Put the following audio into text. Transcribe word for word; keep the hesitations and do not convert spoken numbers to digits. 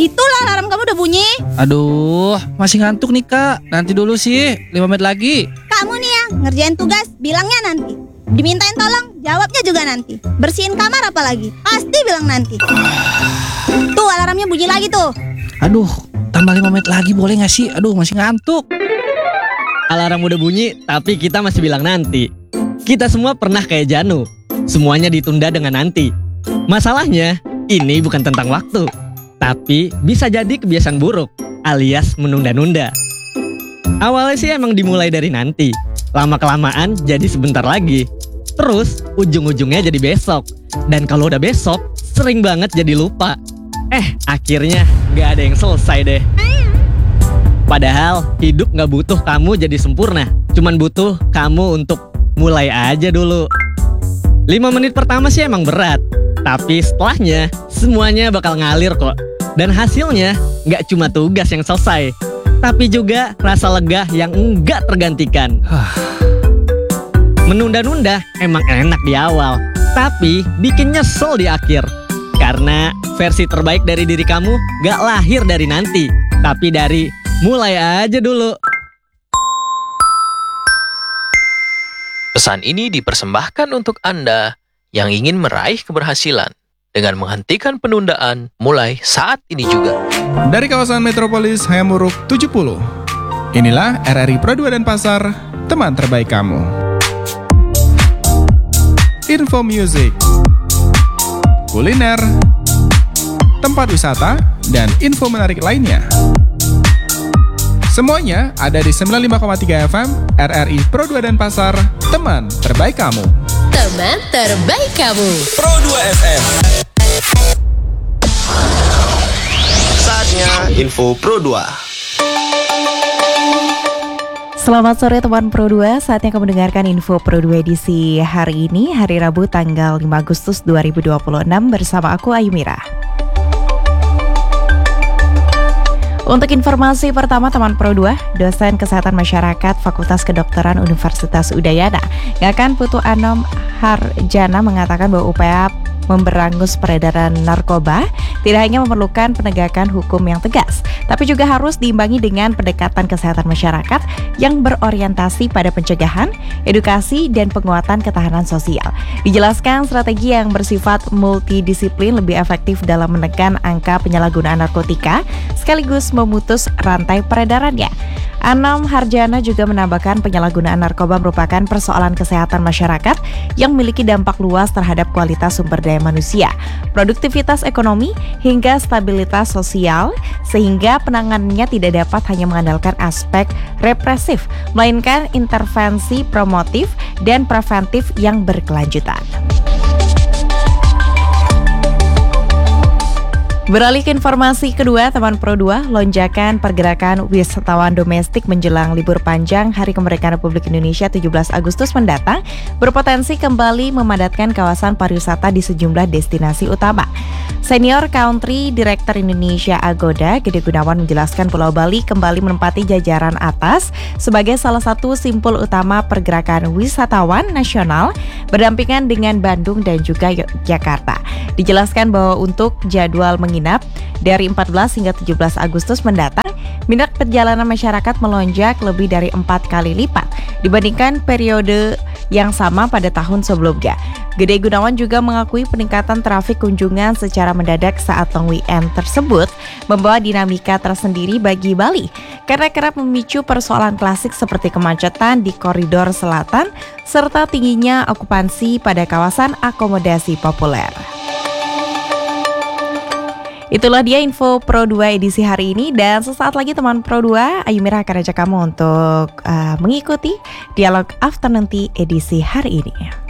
Itulah alarm kamu udah bunyi. Aduh, masih ngantuk nih Kak. Nanti dulu sih, lima menit lagi. Kamu nih ya, ngerjain tugas, bilangnya nanti. Dimintain tolong, jawabnya juga nanti. Bersihin kamar apalagi, pasti bilang nanti. Tuh alarmnya bunyi lagi tuh. Aduh, tambah lima menit lagi boleh gak sih? Aduh, masih ngantuk. Alarm udah bunyi, tapi kita masih bilang nanti. Kita semua pernah kayak Janu. Semuanya ditunda dengan nanti. Masalahnya, ini bukan tentang waktu, tapi bisa jadi kebiasaan buruk, alias menunda-nunda. Awalnya sih emang dimulai dari nanti. Lama-kelamaan jadi sebentar lagi. Terus, ujung-ujungnya jadi besok. Dan kalau udah besok, sering banget jadi lupa. Eh, akhirnya gak ada yang selesai deh. Padahal, hidup gak butuh kamu jadi sempurna. Cuman butuh kamu untuk mulai aja dulu. Lima menit pertama sih emang berat. Tapi setelahnya, semuanya bakal ngalir kok. Dan hasilnya gak cuma tugas yang selesai, tapi juga rasa lega yang enggak tergantikan. Menunda-nunda emang enak di awal, tapi bikin nyesel di akhir. Karena versi terbaik dari diri kamu gak lahir dari nanti, tapi dari mulai aja dulu. Pesan ini dipersembahkan untuk Anda yang ingin meraih keberhasilan dengan menghentikan penundaan mulai saat ini juga. Dari kawasan Metropolis Hayamuruk tujuh puluh, inilah R R I Pro dua Denpasar, teman terbaik kamu. Info music, kuliner, tempat wisata, dan info menarik lainnya. Semuanya ada di sembilan puluh lima koma tiga F M R R I Pro dua Denpasar, teman terbaik kamu. Teman terbaik kamu. Pro dua F M. Saatnya info Pro dua. Selamat sore teman Pro dua, saatnya kamu mendengarkan info Pro dua edisi hari ini, hari Rabu tanggal lima Agustus dua ribu dua puluh enam bersama aku Ayu Mira. Untuk informasi pertama teman Pro dua, dosen Kesehatan Masyarakat Fakultas Kedokteran Universitas Udayana, Ngakan Putu Anom Harjana mengatakan bahwa upaya memberangus peredaran narkoba tidak hanya memerlukan penegakan hukum yang tegas, tapi juga harus diimbangi dengan pendekatan kesehatan masyarakat yang berorientasi pada pencegahan, edukasi, dan penguatan ketahanan sosial. Dijelaskan strategi yang bersifat multidisiplin lebih efektif dalam menekan angka penyalahgunaan narkotika sekaligus memutus rantai peredarannya. Anom Harjana juga menambahkan penyalahgunaan narkoba merupakan persoalan kesehatan masyarakat yang memiliki dampak luas terhadap kualitas sumber daya manusia, produktivitas ekonomi, hingga stabilitas sosial, sehingga penanganannya tidak dapat hanya mengandalkan aspek represif, melainkan intervensi promotif dan preventif yang berkelanjutan. Beralih ke informasi kedua, teman Pro dua, lonjakan pergerakan wisatawan domestik menjelang libur panjang Hari Kemerdekaan Republik Indonesia tujuh belas Agustus mendatang berpotensi kembali memadatkan kawasan pariwisata di sejumlah destinasi utama. Senior Country Director Indonesia Agoda, Gede Gunawan menjelaskan Pulau Bali kembali menempati jajaran atas sebagai salah satu simpul utama pergerakan wisatawan nasional berdampingan dengan Bandung dan juga Yogyakarta. Dijelaskan bahwa untuk jadwal menginap dari empat belas hingga tujuh belas Agustus mendatang, minat perjalanan masyarakat melonjak lebih dari empat kali lipat dibandingkan periode yang sama pada tahun sebelumnya. Gede Gunawan juga mengakui peningkatan trafik kunjungan secara mendadak saat long weekend tersebut membawa dinamika tersendiri bagi Bali karena kerap memicu persoalan klasik seperti kemacetan di koridor selatan serta tingginya okupansi pada kawasan akomodasi populer. Itulah dia info Pro dua edisi hari ini, dan sesaat lagi teman Pro dua, Ayu Mira akan ajak kamu untuk uh, mengikuti dialog afternoon tea edisi hari ini.